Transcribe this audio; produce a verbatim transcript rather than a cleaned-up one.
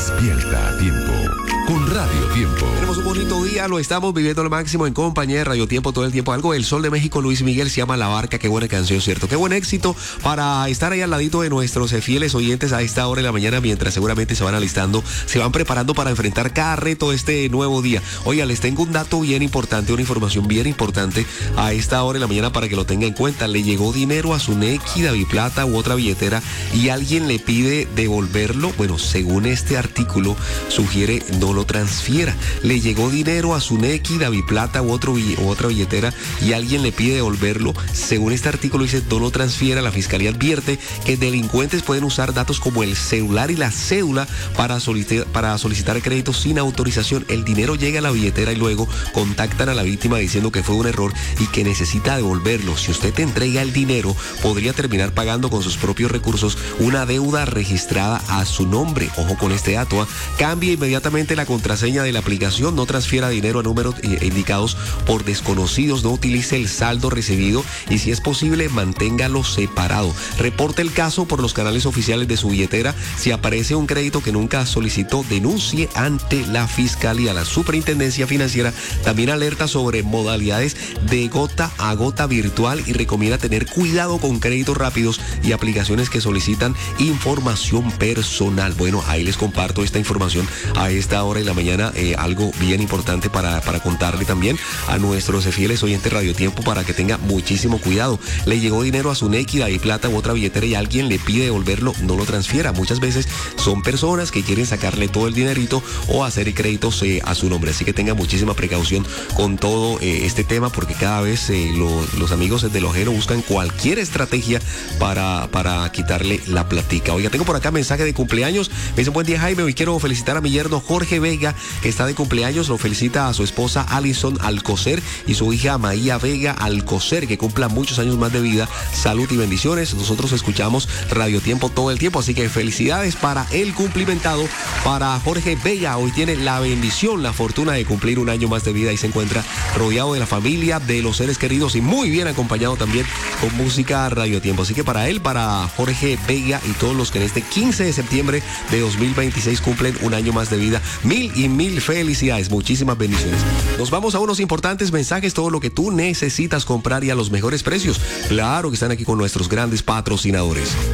Despierta a tiempo con Radio Tiempo. Tenemos un bonito día, lo estamos viviendo al máximo en compañía de Radio Tiempo todo el tiempo. Algo del Sol de México, Luis Miguel, se llama La Barca. Qué buena canción, ¿cierto? Qué buen éxito para estar ahí al ladito de nuestros fieles oyentes a esta hora de la mañana, mientras seguramente se van alistando, se van preparando para enfrentar cada reto este nuevo día. Oiga, les tengo un dato bien importante, una información bien importante a esta hora de la mañana para que lo tenga en cuenta. Le llegó dinero a su Nequi, Daviplata u otra billetera y alguien le pide devolverlo. Bueno, según este artículo, sugiere no lo transfiera. Le llegó dinero a su Nequi, Daviplata u, otro, u otra billetera y alguien le pide devolverlo. Según este artículo dice no lo transfiera. La fiscalía advierte que delincuentes pueden usar datos como el celular y la cédula para solicitar, para solicitar créditos sin autorización. El dinero llega a la billetera y luego contactan a la víctima diciendo que fue un error y que necesita devolverlo. Si usted te entrega el dinero, podría terminar pagando con sus propios recursos una deuda registrada a su nombre. Ojo con este dato, ¿eh? Cambie inmediatamente la contraseña de la aplicación, no transfiera dinero a números indicados por desconocidos, no utilice el saldo recibido y si es posible manténgalo separado. Reporte el caso por los canales oficiales de su billetera. Si aparece un crédito que nunca solicitó, denuncie ante la fiscalía. La Superintendencia Financiera también alerta sobre modalidades de gota a gota virtual y recomienda tener cuidado con créditos rápidos y aplicaciones que solicitan información personal. Bueno, ahí les comparto esta información a esta hora de la mañana, eh, algo bien importante para, para contarle también a nuestros fieles oyentes Radio Tiempo para que tenga muchísimo cuidado. Le llegó dinero a su Nequi, Daviplata u otra billetera y alguien le pide devolverlo, no lo transfiera. Muchas veces son personas que quieren sacarle todo el dinerito o hacer créditos eh, a su nombre, así que tenga muchísima precaución con todo eh, este tema porque cada vez eh, lo, los amigos del ojero buscan cualquier estrategia para, para quitarle la platica. Oiga, tengo por acá mensaje de cumpleaños. Me dicen buen día, Jaime, hoy quiero felicitar a mi yerno Jorge Vega, que está de cumpleaños. Lo felicita a su esposa Alison Alcocer y su hija Maía Vega Alcocer, que cumpla muchos años más de vida, salud y bendiciones. Nosotros escuchamos Radio Tiempo todo el tiempo, así que felicidades para el cumplimentado, para Jorge Vega. Hoy tiene la bendición, la fortuna de cumplir un año más de vida y se encuentra rodeado de la familia, de los seres queridos y muy bien acompañado también con música Radio Tiempo. Así que para él, para Jorge Vega y todos los que en este quince de septiembre de dos mil veintiséis cumplen un año más de vida, mil y mil felicidades, muchísimas bendiciones. Nos vamos a unos importantes mensajes, todo lo que tú necesitas comprar y a los mejores precios. Claro que están aquí con nuestros grandes patrocinadores.